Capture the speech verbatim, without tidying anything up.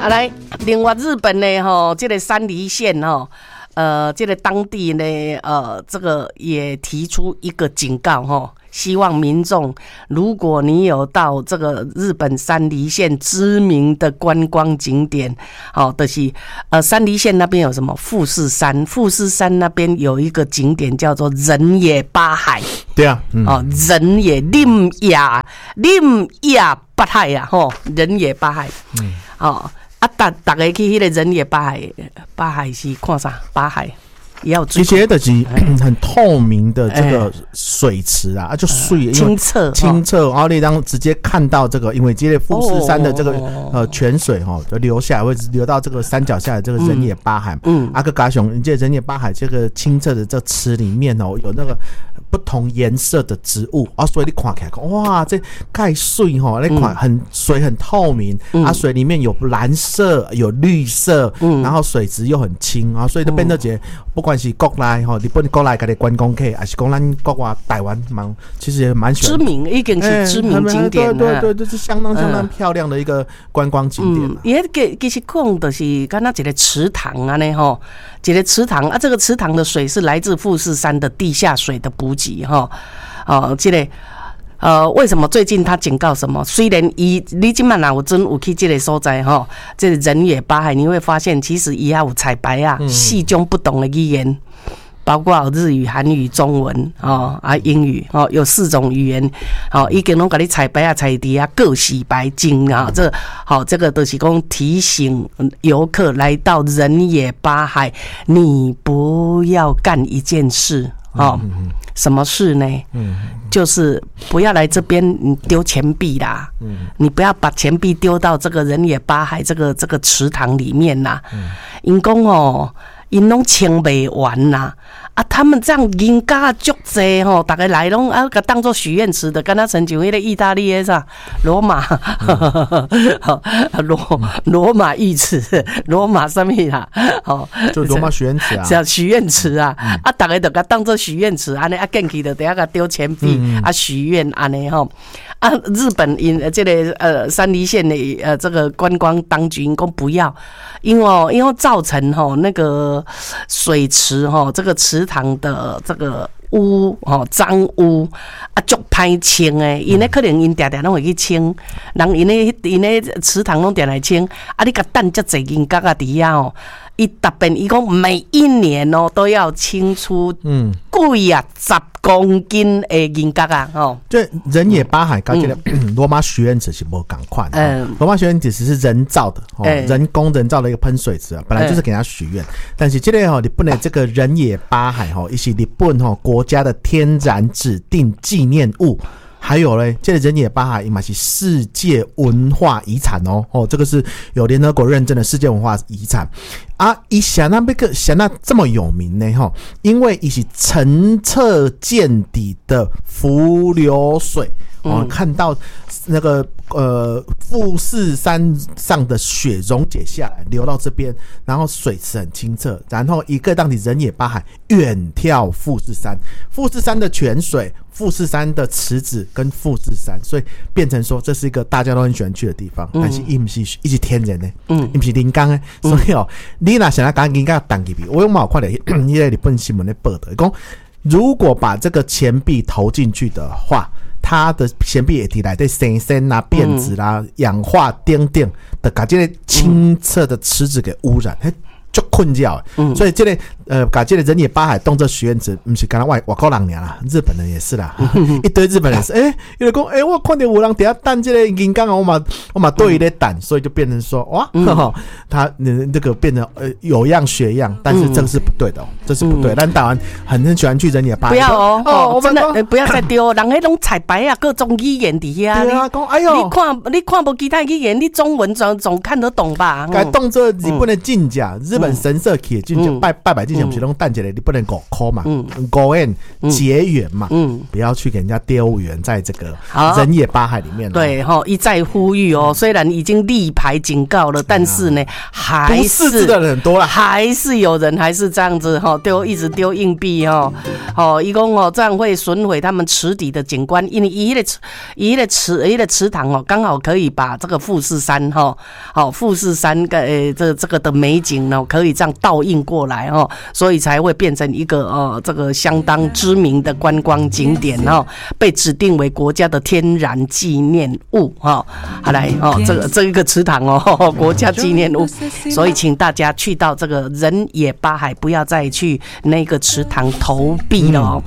啊来，另外日本呢吼，这个山梨县吼。呃，这个当地呢，呃，这个也提出一个警告哈，希望民众，如果你有到这个日本山梨县知名的观光景点，好、哦，就是呃山梨县那边有什么富士山，富士山那边有一个景点叫做人野八海， 对啊，嗯、 哦，人野林野林野八海啊，吼，人野八海，嗯，哦。啊，大大家去迄个人野八海，八海是看啥？八海也有水， 其实就是很透明的这个水池啊，啊就水清澈清澈，然后你让直接看到这个，因为这个富士山的这个、哦、呃泉水哈，就流下来会流到这个山脚下的这个人野八海，嗯，阿克嘎熊，这人野八海这个清澈的这池里面哦，有那个不同颜色的植物啊，所以你看起来，哇，这盖水哈，那款很水很透明、嗯、啊，水里面有蓝色有绿色，嗯，然后水质又很清啊，所以就变得这不管是国内吼，日本国内的观光客，还是讲咱国外台湾蛮，其实也蛮喜欢。 知名，已经是知名景点了、 欸、对对对，这是相当相当漂亮的一个观光景点。嗯， 也其其实讲就是刚刚一个池塘啊呢吼，一个池塘啊，这个池塘的水是来自富士山的地下水的补给哈，哦，这个。呃，为什么最近他警告什么？虽然伊你今晚啊，我真有去这个所在哈，这个人野八海，你会发现其实伊也有彩排啊，四种不同的语言，包括日语、韩语、中文哦啊英语哦，有四种语言哦，已经拢给你彩排啊、彩题啊、各洗白金啊，这好、哦、这个都是讲提醒游客来到人野八海，你不要干一件事哦。嗯嗯，什么事呢？嗯，就是不要来这边你丢钱币啦，嗯，你不要把钱币丢到这个人野八海这个这个池塘里面啦。嗯，因讲哦，因拢清不完啦。啊，他们这样人家足济吼，大家来拢啊，个当做许愿池的，跟他成就迄个意大利的啥罗马，罗罗马浴池，罗马什么啦？哦， 就罗马许愿池啊， 叫许愿池啊，嗯、啊，大家就甲当做许愿池，安尼啊，进去就等下个丢钱币、嗯、啊，许愿安尼吼。啊，日本因这个呃山梨县的呃这个观光当局因讲不要，因为因为造成吼那个水池吼这个池塘的这个污吼脏污啊，足歹清诶，因咧可能因定定拢会去清，人因咧因咧池塘拢定来清，啊你甲等遮济人角啊伫遐哦。伊特别伊讲每一年哦都要清出嗯贵啊十公斤的银角啊哦， 就人野八海跟这个罗马许愿池是无同款的，罗马许愿池是人造的、哦欸、人工人造的一个喷水池啊，本来就是给他许愿、欸，但是这个哈日本的这个人野八海哈，也是日本哈国家的天然指定纪念物。还有嘞，这个人野八海也是世界文化遗产哦，哦，这个是有联合国认证的世界文化遗产啊。以想那个想那这么有名呢，哈，因为它是澄澈见底的伏流水。哦，看到那个呃富士山上的雪溶解下来，流到这边，然后水池很清澈，然后一个当地人野八海远眺富士山，富士山的泉水、富士山的池子跟富士山，所以变成说这是一个大家都很喜欢去的地方，嗯、但是它不是一直天然的，嗯，它不是人工的，所以哦，你若想要赶紧给当去比，我有冇看到迄个日本新闻的报道，讲如果把这个钱币投进去的话。它的钱币液体来对生生啊、变质啦、嗯、氧化等等的，把这个清澈的池子给污染，嗯就困扰，嗯，所以这个呃，把这个人野八海动作许愿池，不是刚刚外外国人啦，日本人也是啦，嗯、一堆日本人是，哎、欸，有人讲，哎、欸，我看到有人等下等这个银刚啊，我嘛我嘛对伊咧等，所以就变成说，哇，嗯、呵呵他这个变成呃有样学样，但是这个是不对的、哦，这是不对。但台湾很很喜欢去人野八海， 不要哦，哦，我真的、欸、不要再丢，人迄种彩排啊，各种语言底下， 对啊，讲哎呦， 你看你看不其他语言，你中文总总看得懂吧？ 该动作日本的进甲，日本神社去进甲拜拜拜进前不是拢蛋姐的，你不能狗抠嘛，嗯，狗眼结缘嘛，嗯，不要去给人家丢缘在这个人野八海里面。 对哈，一再呼吁哦，虽然已经立牌警告了，但是呢，还是的人很多了， 还是有人还是这样子哈，丢一直丢硬币哦，哦，一共哦这样会损毁他们池底的景观，因为一个池一个池一个池塘哦，刚好可以把这个富士山哈，好富士山个诶这这个的美景呢，可以这样倒映过来哦，所以才会变成一个呃这个相当知名的观光景点哦，被指定为国家的天然纪念物哈。好来哦，这个这一个池塘哦，国家纪念物，所以请大家去到这个人野八海，不要再去那个池塘投币了哦。